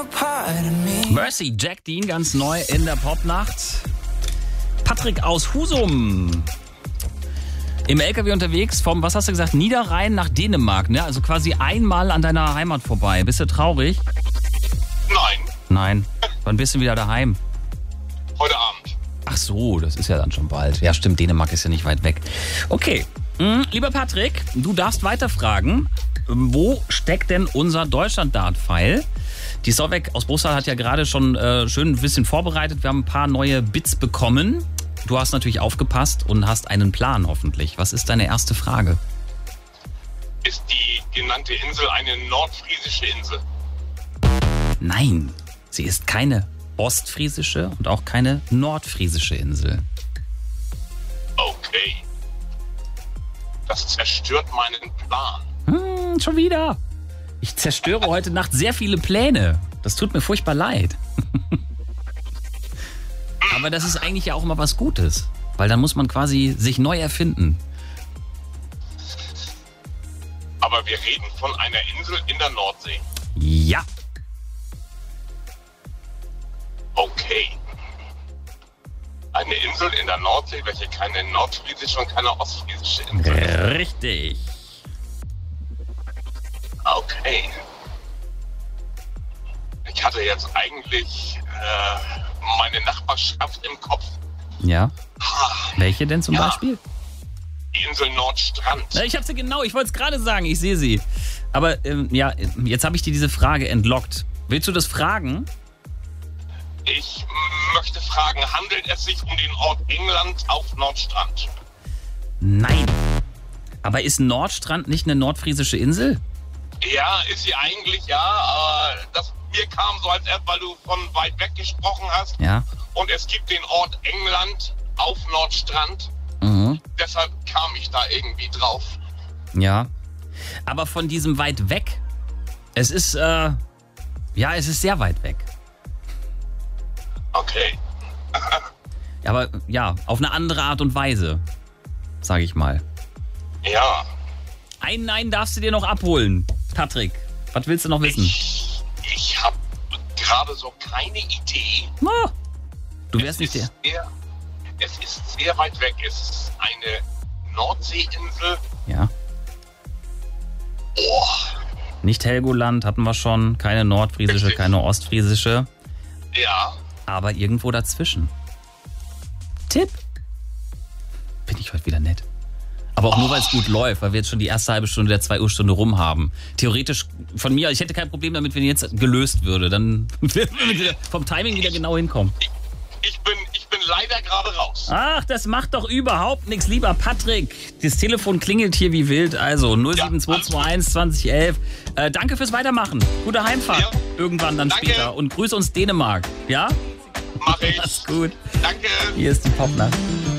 Mercy, Jack Dean, ganz neu in der Popnacht. Patrick aus Husum. Im LKW unterwegs vom, was hast du gesagt, Niederrhein nach Dänemark, ne? Also quasi einmal an deiner Heimat vorbei. Bist du traurig? Nein. Wann bist du wieder daheim? Heute Abend. Ach so, das ist ja dann schon bald. Ja, stimmt, Dänemark ist ja nicht weit weg. Okay, lieber Patrick, du darfst weiterfragen. Wo steckt denn unser Deutschland-Dart-Pfeil? Die Solveig aus Bruchsal hat ja gerade schon schön ein bisschen vorbereitet. Wir haben ein paar neue Bits bekommen. Du hast natürlich aufgepasst und hast einen Plan hoffentlich. Was ist deine erste Frage? Ist die genannte Insel eine nordfriesische Insel? Nein, sie ist keine ostfriesische und auch keine nordfriesische Insel. Okay. Das zerstört meinen Plan. Schon wieder. Ich zerstöre heute Nacht sehr viele Pläne. Das tut mir furchtbar leid. Aber das ist eigentlich ja auch immer was Gutes. Weil dann muss man quasi sich neu erfinden. Aber wir reden von einer Insel in der Nordsee. Ja. Okay. Eine Insel in der Nordsee, welche keine nordfriesische und keine ostfriesische Insel ist. Richtig. Okay. Ich hatte jetzt eigentlich meine Nachbarschaft im Kopf. Ja. Welche denn zum Ja. Beispiel? Die Insel Nordstrand. Ich habe sie genau, ich wollte es gerade sagen, ich sehe sie. Aber ja, jetzt habe ich dir diese Frage entlockt. Willst du das fragen? Ich möchte fragen, handelt es sich um den Ort England auf Nordstrand? Nein. Aber ist Nordstrand nicht eine nordfriesische Insel? Ja, ist sie eigentlich, ja. Aber mir kam so als erst, weil du von weit weg gesprochen hast. Ja. Und es gibt den Ort England auf Nordstrand. Mhm. Deshalb kam ich da irgendwie drauf. Ja. Aber von diesem weit weg, es ist, es ist sehr weit weg. Okay. Aber ja, auf eine andere Art und Weise, sage ich mal. Ja. Ein Nein darfst du dir noch abholen, Patrick. Was willst du noch wissen? Ich habe gerade so keine Idee. Oh, du wärst nicht der. Es ist sehr weit weg. Es ist eine Nordseeinsel. Ja. Oh, Nicht Helgoland hatten wir schon, keine nordfriesische, Richtig. keine ostfriesische, ja. aber irgendwo dazwischen. Tipp. Bin ich heute wieder nett. Aber auch nur, weil es gut läuft, weil wir jetzt schon die erste halbe Stunde der 2-Uhr-Stunde rum haben. Theoretisch von mir, ich hätte kein Problem damit, wenn jetzt gelöst würde. Dann würden wir vom Timing wieder genau hinkommen. Ich bin leider gerade raus. Ach, das macht doch überhaupt nichts, lieber Patrick. Das Telefon klingelt hier wie wild. Also 07221 2011. Danke fürs Weitermachen. Gute Heimfahrt. Ja. Irgendwann dann Danke. später. Und grüß uns Dänemark. Ja? Mach ich. Mach's gut. Danke. Hier ist die Popnacht.